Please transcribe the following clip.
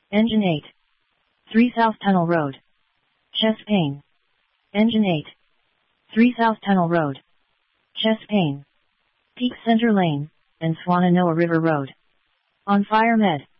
Engine 8. 3 South Tunnel Road. Chest pain. Engine 8. 3 South Tunnel Road. Chest pain. Peak Center Lane, and Swannanoa River Road. On Fire Med.